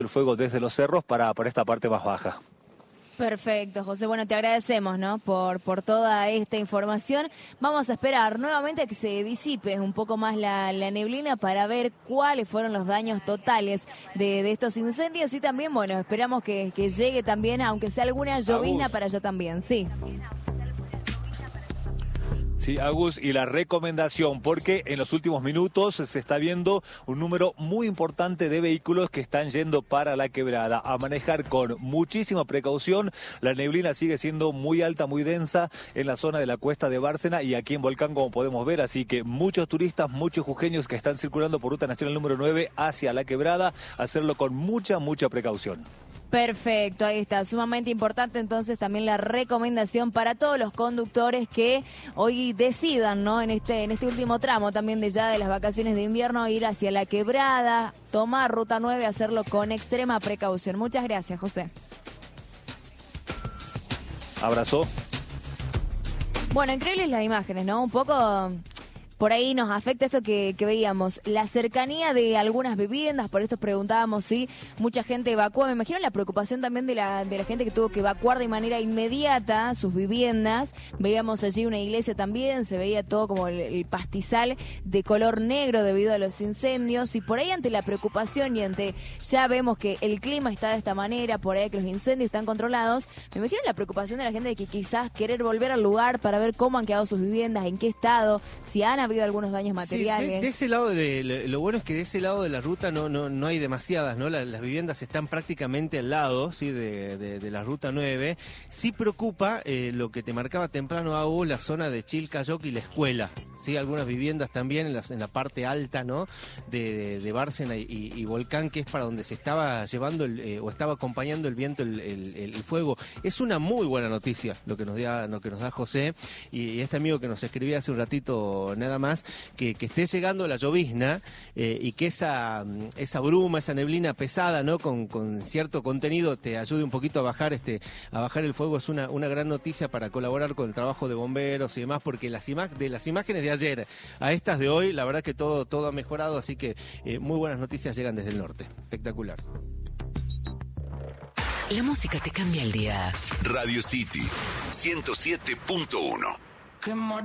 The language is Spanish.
el fuego desde los cerros para esta parte más baja. Perfecto, José. Bueno, te agradecemos, ¿no? por toda esta información. Vamos a esperar nuevamente a que se disipe un poco más la neblina para ver cuáles fueron los daños totales de estos incendios y también, bueno, esperamos que llegue también, aunque sea alguna llovizna para allá también, sí. Sí, Agus, y la recomendación, porque en los últimos minutos se está viendo un número muy importante de vehículos que están yendo para la quebrada. A manejar con muchísima precaución. La neblina sigue siendo muy alta, muy densa en la zona de la cuesta de Bárcena y aquí en Volcán, como podemos ver. Así que muchos turistas, muchos jujeños que están circulando por ruta nacional número 9 hacia la quebrada, hacerlo con mucha precaución. Perfecto, ahí está, sumamente importante entonces también la recomendación para todos los conductores que hoy decidan, ¿no? En este último tramo también de las vacaciones de invierno, ir hacia la quebrada, tomar ruta 9, hacerlo con extrema precaución. Muchas gracias, José. Abrazo. Bueno, increíbles las imágenes, ¿no? Un poco... Por ahí nos afecta esto que veíamos, la cercanía de algunas viviendas, por esto preguntábamos si mucha gente evacúa. Me imagino la preocupación también de la gente que tuvo que evacuar de manera inmediata sus viviendas. Veíamos allí una iglesia también, se veía todo como el pastizal de color negro debido a los incendios. Y por ahí ante la preocupación y ante ya vemos que el clima está de esta manera, por ahí que los incendios están controlados, me imagino la preocupación de la gente de que quizás querer volver al lugar para ver cómo han quedado sus viviendas, en qué estado, si han habido algunos daños materiales. Sí, de ese lado, lo bueno es que de ese lado de la ruta no hay demasiadas, ¿no? Las viviendas están prácticamente al lado, ¿sí? de la ruta 9. Sí preocupa lo que te marcaba temprano, Agus, la zona de Chilcayoc y la escuela. Sí, algunas viviendas también en la parte alta, ¿no? de Bárcena y Volcán, que es para donde se estaba llevando o estaba acompañando el viento el fuego. Es una muy buena noticia lo que nos da José y este amigo que nos escribía hace un ratito nada más, que esté llegando la llovizna y que esa bruma, esa neblina pesada, ¿no? con cierto contenido te ayude un poquito a bajar el fuego. Es una gran noticia para colaborar con el trabajo de bomberos y demás, porque de las imágenes de ayer a estas de hoy, la verdad que todo ha mejorado, así que muy buenas noticias llegan desde el norte. Espectacular. La música te cambia el día. Radio City 107.1.